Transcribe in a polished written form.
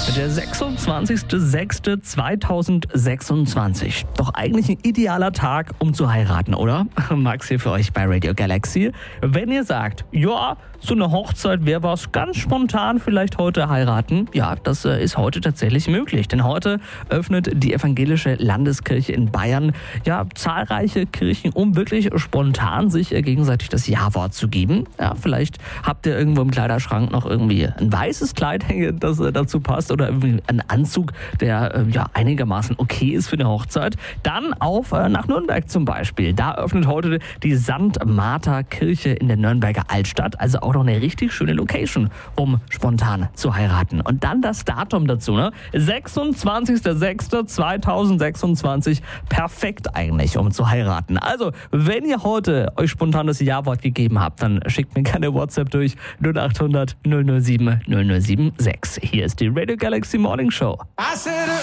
Der 26.06.2026. Doch eigentlich ein idealer Tag, um zu heiraten, oder? Max hier für euch bei Radio Galaxy. Wenn ihr sagt, ja, so eine Hochzeit wäre was, ganz spontan vielleicht heute heiraten. Ja, das ist heute tatsächlich möglich. Denn heute öffnet die evangelische Landeskirche in Bayern ja zahlreiche Kirchen, um wirklich spontan sich gegenseitig das Ja-Wort zu geben. Ja, vielleicht habt ihr irgendwo im Kleiderschrank noch irgendwie ein weißes Kleid hängen, das dazu passt, oder irgendwie einen Anzug, der einigermaßen okay ist für eine Hochzeit. Dann auf nach Nürnberg zum Beispiel. Da öffnet heute die St. Martha Kirche in der Nürnberger Altstadt. Also auch noch eine richtig schöne Location, um spontan zu heiraten. Und dann das Datum dazu, ne? 26.06.2026. Perfekt eigentlich, um zu heiraten. Also, wenn ihr heute euch spontan das Ja-Wort gegeben habt, dann schickt mir gerne WhatsApp durch 0800 007 0076. Hier ist die Radio Galaxy Morning Show.